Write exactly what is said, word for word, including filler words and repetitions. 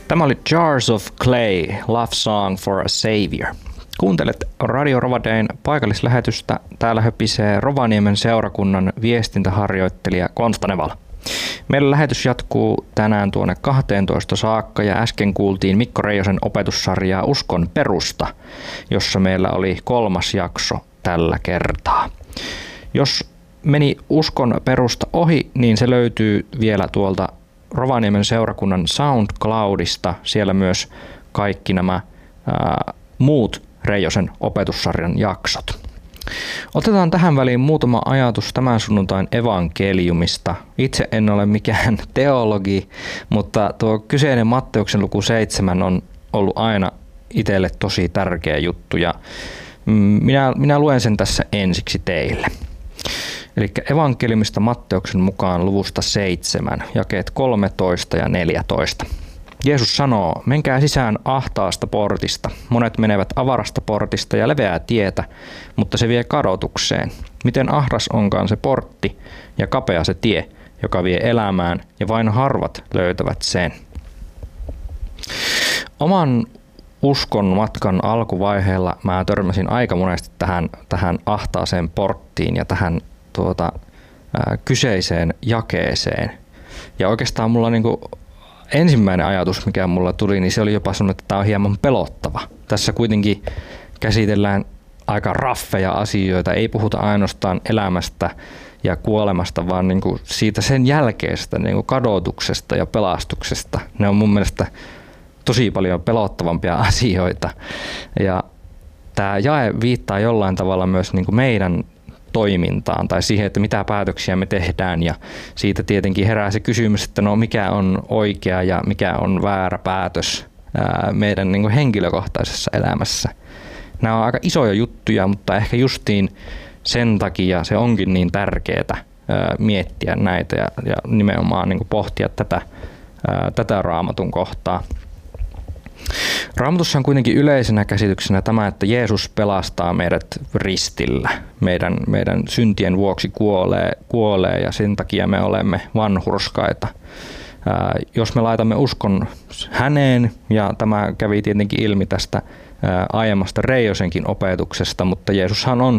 Tämä oli Jars of Clay, Love Song for a Savior. Kuuntelet Radio Rovadein paikallislähetystä. Täällä höpisee Rovaniemen seurakunnan viestintäharjoittelija Konsta Nevala. Meillä lähetys jatkuu tänään tuonne kahteentoista saakka ja äsken kuultiin Mikko Reijosen opetussarjaa Uskon perusta, jossa meillä oli kolmas jakso tällä kertaa. Jos meni Uskon perusta ohi, niin se löytyy vielä tuolta Rovaniemen seurakunnan SoundCloudista. Siellä myös kaikki nämä ää, muut Reijosen opetussarjan jaksot. Otetaan tähän väliin muutama ajatus tämän sunnuntain evankeliumista. Itse en ole mikään teologi, mutta tuo kyseinen Matteuksen luku seitsemän on ollut aina itselle tosi tärkeä juttu ja minä, minä luen sen tässä ensiksi teille. Eli evankeliumista Matteuksen mukaan luvusta seitsemän, jakeet kolmetoista ja neljätoista. Jeesus sanoo, menkää sisään ahtaasta portista. Monet menevät avarasta portista ja leveää tietä, mutta se vie kadotukseen. Miten ahdas onkaan se portti ja kapea se tie, joka vie elämään, ja vain harvat löytävät sen. Oman uskon matkan alkuvaiheella mä törmäsin aika monesti tähän, tähän ahtaaseen porttiin ja tähän tuota, ää, kyseiseen jakeeseen. Ja oikeastaan mulla niinku ensimmäinen ajatus, mikä mulla tuli, niin se oli jopa sellainen, että tämä on hieman pelottava. Tässä kuitenkin käsitellään aika raffeja asioita, ei puhuta ainoastaan elämästä ja kuolemasta, vaan niin kuin siitä sen jälkeistä niin kuin kadotuksesta ja pelastuksesta. Ne on mun mielestä tosi paljon pelottavampia asioita. Ja tämä jae viittaa jollain tavalla myös niin kuin meidän toimintaan tai siihen, että mitä päätöksiä me tehdään, ja siitä tietenkin herää se kysymys, että no mikä on oikea ja mikä on väärä päätös ää, meidän niin kuin henkilökohtaisessa elämässä. Nämä on aika isoja juttuja, mutta ehkä justiin sen takia se onkin niin tärkeää ää, miettiä näitä ja, ja nimenomaan niin kuin pohtia tätä, ää, tätä Raamatun kohtaa. Raamatussa on kuitenkin yleisenä käsityksenä tämä, että Jeesus pelastaa meidät ristillä. Meidän, meidän syntien vuoksi kuolee, kuolee ja sen takia me olemme vanhurskaita. Ää, jos me laitamme uskon häneen, ja tämä kävi tietenkin ilmi tästä ää, aiemmasta Reijosenkin opetuksesta, mutta Jeesushan on